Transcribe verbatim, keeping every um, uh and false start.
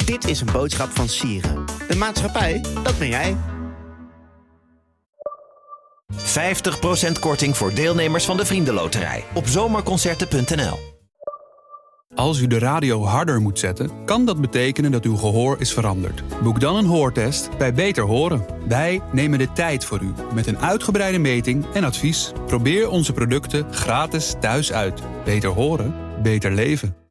Dit is een boodschap van Sieren. De maatschappij, dat ben jij. vijftig procent korting voor deelnemers van de Vriendenloterij op zomerconcerten punt n l. Als u de radio harder moet zetten, kan dat betekenen dat uw gehoor is veranderd. Boek dan een hoortest bij Beter Horen. Wij nemen de tijd voor u met een uitgebreide meting en advies. Probeer onze producten gratis thuis uit. Beter horen, beter leven.